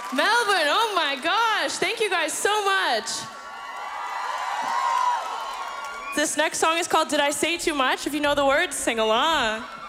Melbourne, oh my gosh. Thank you guys so much. This next song is called Did I Say Too Much? If you know the words, sing along.